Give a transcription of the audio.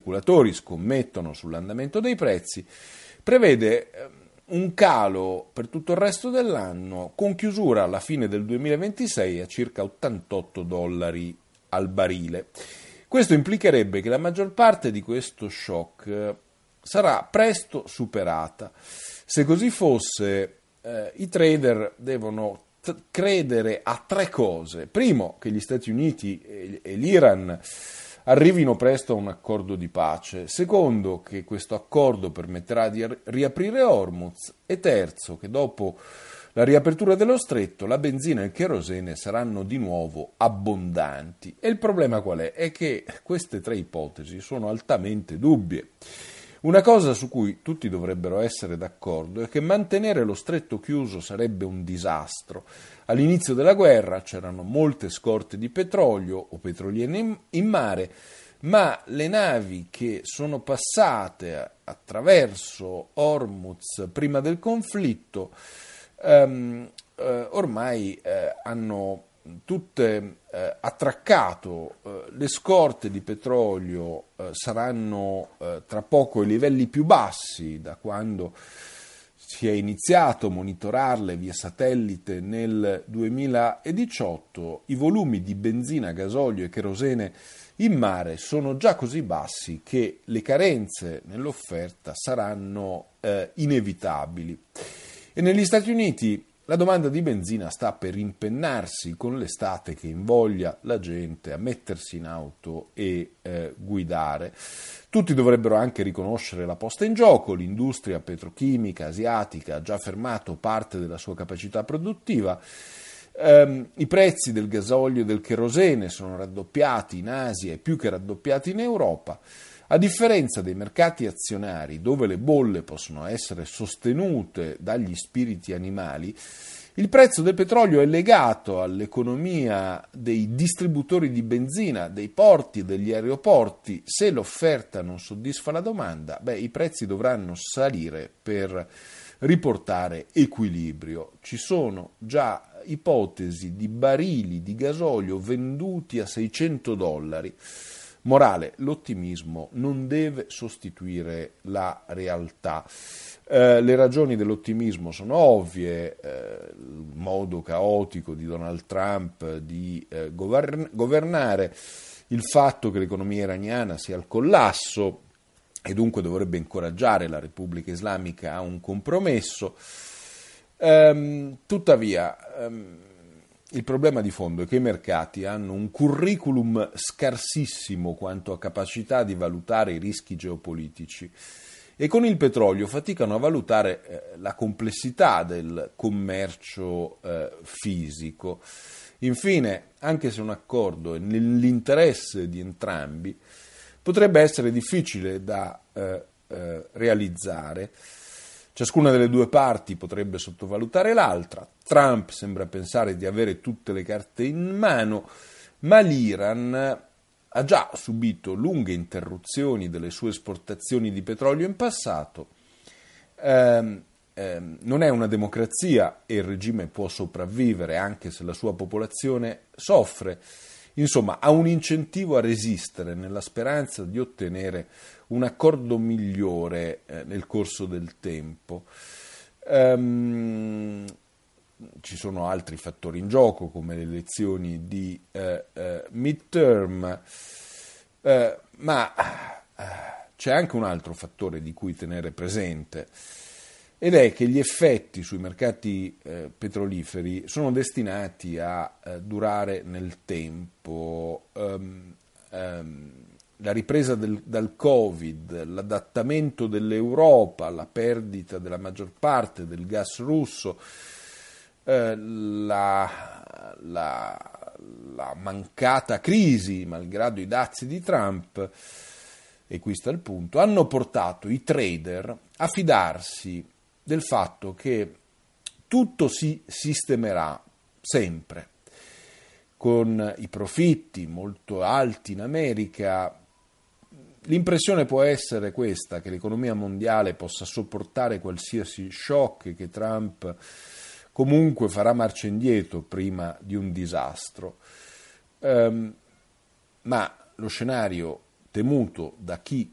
speculatori scommettono sull'andamento dei prezzi, prevede un calo per tutto il resto dell'anno, con chiusura alla fine del 2026 a circa $88 al barile. Questo implicherebbe che la maggior parte di questo shock sarà presto superata. Se così fosse, i trader devono credere a tre cose. Primo, che gli Stati Uniti e l'Iran arrivino presto a un accordo di pace. Secondo, che questo accordo permetterà di riaprire Hormuz. E terzo, che dopo la riapertura dello stretto la benzina e il cherosene saranno di nuovo abbondanti. E il problema qual è? È che queste tre ipotesi sono altamente dubbie. Una cosa su cui tutti dovrebbero essere d'accordo è che mantenere lo stretto chiuso sarebbe un disastro. All'inizio della guerra c'erano molte scorte di petrolio o petroliere in mare, ma le navi che sono passate attraverso Hormuz prima del conflitto ormai hanno tutte attraccato. Le scorte di petrolio saranno tra poco ai livelli più bassi da quando si è iniziato a monitorarle via satellite nel 2018. I volumi di benzina, gasolio e cherosene in mare sono già così bassi che le carenze nell'offerta saranno inevitabili. E negli Stati Uniti la domanda di benzina sta per impennarsi con l'estate che invoglia la gente a mettersi in auto e guidare. Tutti dovrebbero anche riconoscere la posta in gioco. L'industria petrochimica asiatica ha già fermato parte della sua capacità produttiva. I prezzi del gasolio e del cherosene sono raddoppiati in Asia e più che raddoppiati in Europa. A differenza dei mercati azionari, dove le bolle possono essere sostenute dagli spiriti animali, il prezzo del petrolio è legato all'economia dei distributori di benzina, dei porti e degli aeroporti. Se l'offerta non soddisfa la domanda, i prezzi dovranno salire per riportare equilibrio. Ci sono già ipotesi di barili di gasolio venduti a $600. Morale, l'ottimismo non deve sostituire la realtà. Le ragioni dell'ottimismo sono ovvie, il modo caotico di Donald Trump di governare, il fatto che l'economia iraniana sia al collasso e dunque dovrebbe incoraggiare la Repubblica Islamica a un compromesso. Tuttavia, il problema di fondo è che i mercati hanno un curriculum scarsissimo quanto a capacità di valutare i rischi geopolitici e con il petrolio faticano a valutare la complessità del commercio fisico. Infine, anche se un accordo è nell'interesse di entrambi, potrebbe essere difficile da realizzare. Ciascuna delle due parti potrebbe sottovalutare l'altra. Trump sembra pensare di avere tutte le carte in mano, ma l'Iran ha già subito lunghe interruzioni delle sue esportazioni di petrolio in passato. Non è una democrazia e il regime può sopravvivere anche se la sua popolazione soffre. Insomma, ha un incentivo a resistere nella speranza di ottenere un accordo migliore nel corso del tempo. Ci sono altri fattori in gioco, come le elezioni di midterm, ma c'è anche un altro fattore di cui tenere presente, ed è che gli effetti sui mercati petroliferi sono destinati a durare nel tempo. La ripresa dal Covid, l'adattamento dell'Europa alla perdita della maggior parte del gas russo, la mancata crisi, malgrado i dazi di Trump, e qui sta il punto, hanno portato i trader a fidarsi del fatto che tutto si sistemerà sempre. Con i profitti molto alti in America, l'impressione può essere questa, che l'economia mondiale possa sopportare qualsiasi shock e che Trump comunque farà marcia indietro prima di un disastro. Ma lo scenario temuto da chi